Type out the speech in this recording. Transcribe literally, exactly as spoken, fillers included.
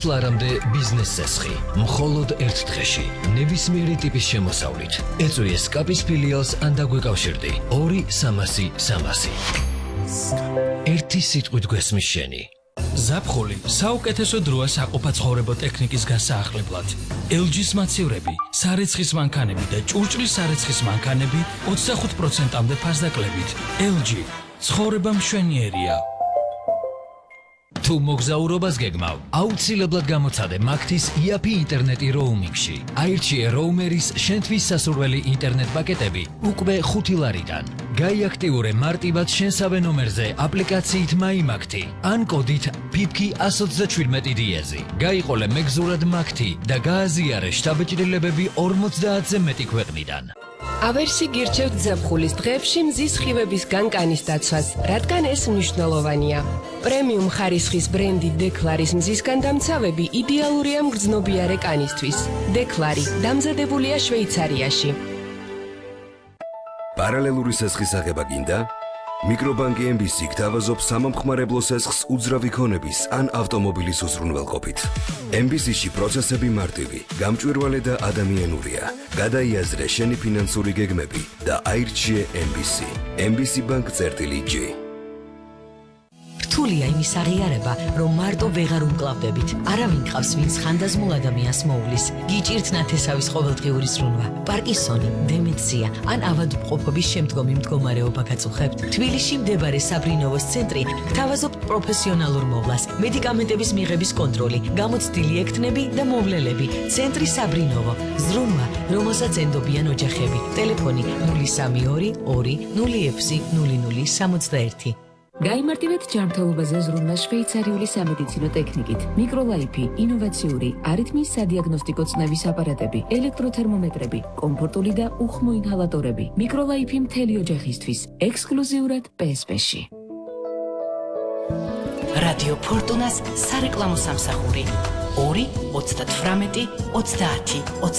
ლარამდე ბიზნეს ცესხი, მხოლოდ ერთ დღეში, ნებისმიერი ტიპის შემოსავლით. ეწვიე სკაპის ფილიალს ან დაგვეკავშირდი ორი სამასი სამასი. ერთი სიტყვით გვესმის შენი. ზაფხული საუკეთესო დროა საყოფაცხოვრებო ტექნიკის გასაახლებლად. ელ ჯის მაცივრები, სარეცხის მანქანები და ჭურჭლის სარეცხის მანქანები ოცდახუთ პროცენტამდე ფასდაკლებით. ელ ჯი ცხოვრება მშვენიერია. თუ მოგზაურობას გეგმავ, აუცილებლად გამოცადე მაგთის იაფი ინტერნეტი როუმინგში. აირჩიე როუმერის შენთვის სასურველი ინტერნეტ პაკეტები უკვე ხუთი ლარიდან. გაიაქტიურე მარტივად შენსავე ნომერზე აპლიკაციით მაიმაგთი ან კოდით ფიფკი εκατო ოცდაჩვიდმეტი დიეზი. გაიყოლე მეგზურად მაგთი და გააზიარე შთაბეჭდილებები ორმოცდაათზე მეტი ქვეყნიდან. ავერსი გირჩევთ ზაფხულის დღეებში მზის სხივების განკანის დაცვას, რადგან ეს მნიშვნელოვანია. პრემიუმ ხარისხის ბრენდი დეკლარის მზისგან დამცავები იდეალურია მგრძნობიარე კანისთვის. დეკლარი დამზადებულია შვეიცარიაში. პარალელური სესხის აღება გინდა? მიკრობანკი ემ ბი სი გთავაზობს სამომხმარებლო სესხს უძრავი ქონების ან ავტომობილის უზრუნველყოფით. ემ ბი სი-ში პროცესები მარტივი, გამჭვირვალე და ადამიანურია. გადაიაზრე შენი ფინანსური გეგმები და აირჩიე ემ ბი სი. ემ ბი სი ბანკ წერტილი ჯი. რთულია იმის აღიარება, რომ მარტო ვეღარ უმკლავდებით. არავინ ყავს, ვინც ხანდაზმულ ადამიანს მოუვლის. გიჭირთ ნათესავის ყოველდღიური ზრუნვა, პარკინსონი, დემენცია ან ავადმყოფობის შემდგომი მდგომარეობა გაწუხებთ. თბილისში მდებარე საბრინოვოს ცენტრი გთავაზობთ პროფესიონალურ მოვლას, მედიკამენტების მიღების კონტროლი, გამოცდილი ექთნები და მოვლელები. ცენტრი საბრინოვო, ზრუნვა, რომელსაც ენდობიან ოჯახები. ტელეფონი ნული სამი ორი ორი ნული ექვსი ნული ნული სამოცდაერთი. გაიმარტივეთ ჯანმრთელობაზე ზრუნვა შვეიცარიული სამედიცინო ტექნიკით. მიკროლაიფი, ინოვაციური, არითმიის სადიაგნოსტიკო წნევის აპარატები, ელექტროთერმომეტრები, კომფორტული და უხმო ინჰალატორები. მიკროლაიფი მთელი ოჯახისთვის, ექსკლუზიურად პე ეს პე-ში. რადიო ფორტუნას სარეკლამო სამსახური ორი ოცდათვრამეტი ოცდაათი ოცდაათი